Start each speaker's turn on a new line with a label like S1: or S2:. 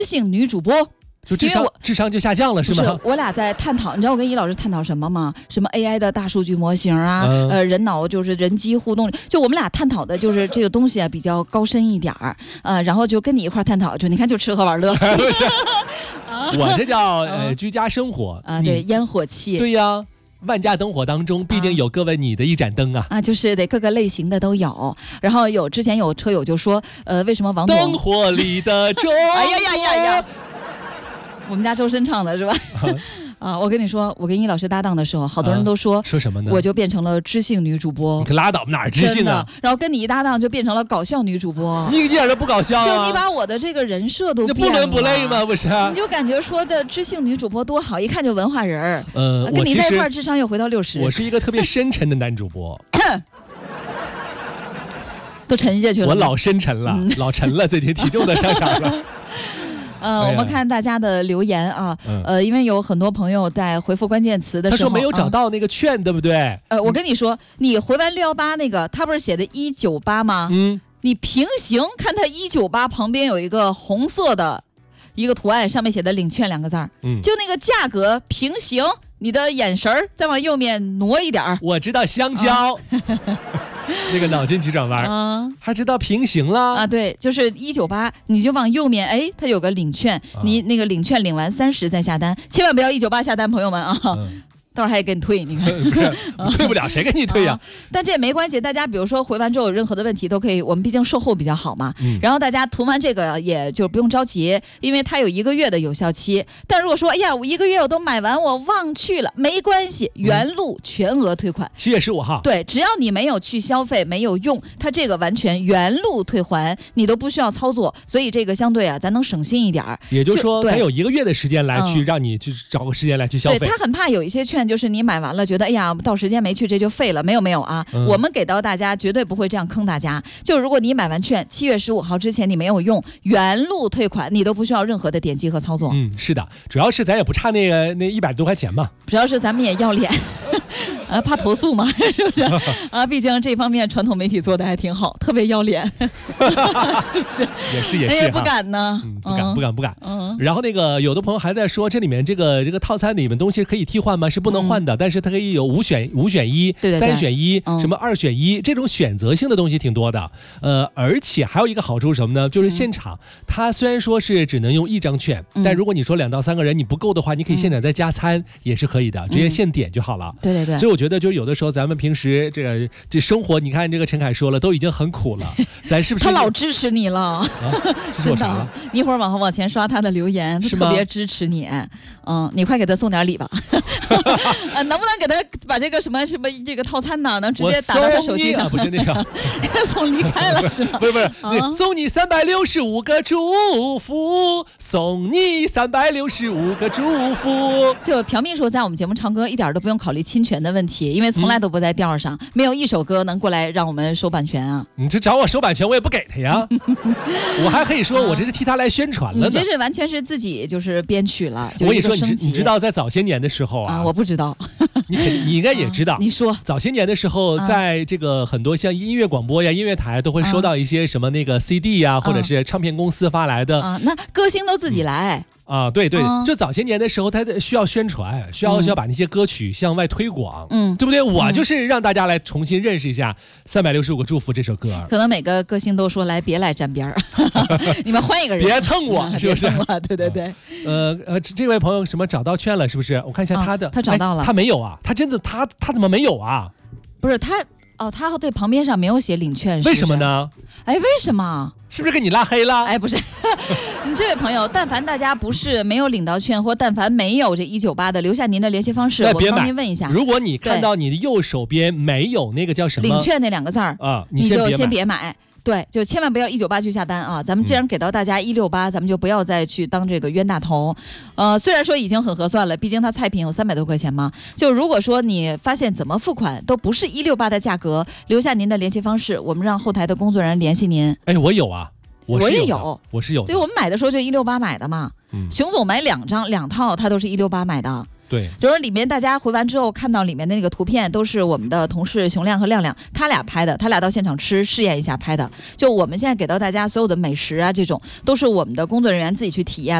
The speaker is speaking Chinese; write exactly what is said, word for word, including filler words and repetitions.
S1: 性女主播。
S2: 就智商智商就下降了是吗？
S1: 是我俩在探讨，你知道我跟易老师探讨什么吗？什么 A I 的大数据模型啊，嗯、呃，人脑就是人机互动，就我们俩探讨的就是这个东西啊比较高深一点儿，呃，然后就跟你一块探讨，就你看就吃喝玩乐。
S2: 我这叫呃居家生活
S1: 啊，对，烟火气。
S2: 对呀。万家灯火当中，必定有各位你的一盏灯啊！
S1: 啊，就是得各个类型的都有。然后有之前有车友就说，呃，为什么王总
S2: 灯火里的中？
S1: 哎呀呀呀呀！我们家周深唱的是吧？啊，我跟你说，我跟易老师搭档的时候，好多人都说、啊、
S2: 说什么呢？
S1: 我就变成了知性女主播。
S2: 你可拉倒，哪儿知性啊？
S1: 然后跟你一搭档就变成了搞笑女主播。
S2: 你一点都不搞笑、啊，
S1: 就你把我的这个人设都变了，
S2: 不伦不类吗？不是、啊？
S1: 你就感觉说的知性女主播多好，一看就文化人儿。
S2: 呃，
S1: 跟你在一块儿智商又回到六十。
S2: 我是一个特别深沉的男主播。
S1: 都沉下去了。
S2: 我老深沉了，嗯、老沉了，最近体重都上涨了。
S1: 呃，我们看大家的留言啊，嗯、呃，因为有很多朋友在回复关键词的时候，
S2: 他说没有找到那个券，啊、对不对？
S1: 呃，我跟你说，你回完六幺八那个，他不是写的一九八吗？
S2: 嗯，
S1: 你平行看他一九八旁边有一个红色的一个图案，上面写的领券两个字儿，嗯，就那个价格平行，你的眼神儿再往右面挪一点儿。
S2: 我知道香蕉。啊那个脑筋急转弯，
S1: 嗯，
S2: 还知道平行了
S1: 啊？对，就是一九八，你就往右面，哎，它有个领券，啊、你那个领券领完三十再下单，千万不要一九八下单，朋友们啊。嗯，到时候还得给你退，你看
S2: 退不了，谁给你退呀、啊啊？
S1: 但这也没关系，大家比如说回完之后有任何的问题都可以，我们毕竟售后比较好嘛。嗯、然后大家涂完这个也就不用着急，因为它有一个月的有效期。但如果说哎呀，我一个月我都买完，我忘去了，没关系，原路全额退款。
S2: 七月十五号，
S1: 对，只要你没有去消费，没有用，它这个完全原路退还，你都不需要操作，所以这个相对啊，咱能省心一点。
S2: 也就是说，咱有一个月的时间来去、嗯、让你去找个时间来去消费。
S1: 对，他很怕有一些券。就是你买完了觉得哎呀到时间没去这就废了，没有没有啊、嗯、我们给到大家绝对不会这样坑大家，就如果你买完券七月十五号之前你没有用，原路退款，你都不需要任何的点击和操作。
S2: 嗯，是的，主要是咱也不差那个那一百多块钱嘛，
S1: 主要是咱们也要脸呃，怕投诉嘛，是不是啊？毕竟这方面传统媒体做的还挺好，特别要脸，是不是？
S2: 也是也是、
S1: 哎、不敢呢、
S2: 嗯，不敢不敢不敢。嗯，然后那个有的朋友还在说，这里面这个这个套餐里面东西可以替换吗？是不能换的，嗯、但是它可以有五选五选一，
S1: 对对对
S2: 三选一，
S1: 嗯、
S2: 什么二选一，这种选择性的东西挺多的。呃，而且还有一个好处是什么呢？就是现场、嗯、它虽然说是只能用一张券，嗯、但如果你说两到三个人你不够的话，你可以现场再加餐、嗯、也是可以的，直接现点就好了。
S1: 对对对。
S2: 所以我觉得就有的时候咱们平时这个这生活，你看这个陈凯说了，都已经很苦了，咱是不是？
S1: 他老支持你了，啊、
S2: 支持我啥了？
S1: 你一会儿往后往前刷他的留言，他特别支持你。嗯，你快给他送点礼吧。呃，能不能给他把这个什么什么这个套餐呢？能直接打到他手机上？
S2: 啊、不是那个
S1: 送离开了是吗？
S2: 不是不是，啊、送你三百六十五个祝福，送你三百六十五个祝福。
S1: 就朴秘书在我们节目唱歌，一点都不用考虑侵权的问题，因为从来都不在调上，嗯、没有一首歌能过来让我们收版权啊。
S2: 你这找我收版权，我也不给他呀。我还可以说我这是替他来宣传了呢。
S1: 你这是完全是自己就是编曲了。
S2: 我跟你说，你知你知道在早些年的时候啊，
S1: 啊我不知道。
S2: 你你应该也知道、啊。
S1: 你说，
S2: 早些年的时候，在这个很多像音乐广播呀、音乐台都会收到一些什么那个 C D 呀，啊、或者是唱片公司发来的。
S1: 啊，那歌星都自己来。嗯
S2: 啊，对对，嗯、就早些年的时候，他需要宣传，需要需要把那些歌曲向外推广，嗯，对不对？我就是让大家来重新认识一下《三百六十五个祝福》这首歌。
S1: 可能每个歌星都说来，别来沾边儿，你们换一个人，
S2: 别蹭我，是不是？
S1: 对对对。
S2: 呃呃，这位朋友什么找到券了，是不是？我看一下他的，
S1: 啊、他找到了、
S2: 哎，他没有啊？他真的他他怎么没有啊？
S1: 不是他哦，他对旁边上没有写领券，是不是？
S2: 为什么呢？
S1: 哎，为什么？
S2: 是不是给你拉黑了？
S1: 哎，不是，你这位朋友，但凡大家不是没有领到券，或但凡没有这一九八的，留下您的联系方式，我帮您问一下。
S2: 如果你看到你的右手边没有那个叫什么
S1: 领券那两个字儿
S2: 啊，
S1: 你
S2: 先
S1: 就先别买。对，就千万不要一九八去下单啊！咱们既然给到大家一六八，咱们就不要再去当这个冤大头。呃，虽然说已经很合算了，毕竟它菜品有三百多块钱嘛。就如果说你发现怎么付款都不是一六八的价格，留下您的联系方式，我们让后台的工作人员联系您。
S2: 哎，我有啊，我,
S1: 我也有，
S2: 我是有的。
S1: 对，我们买的时候就一六八买的嘛。嗯、熊总买两张两套，他都是一六八买的。
S2: 对，
S1: 就是里面大家回完之后看到里面的那个图片，都是我们的同事熊亮和亮亮他俩拍的，他俩到现场吃试验一下拍的。就我们现在给到大家所有的美食啊，这种都是我们的工作人员自己去体验。